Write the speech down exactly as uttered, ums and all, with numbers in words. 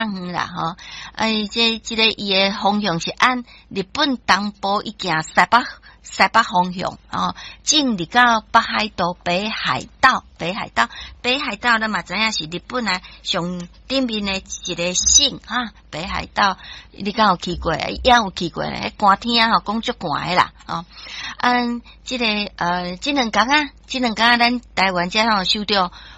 嗯啦吼，哎，这这个伊的方向是按日本东部一行西北西北方向哦，进入到北海道北海道北海道北海道咱嘛知影是日本啊上顶面的一个省哈，北海道你敢有去过？也有去过咧，寒天啊吼，讲足寒的啦哦。嗯，这个呃，这两天啊，这两天咱台湾遮吼受到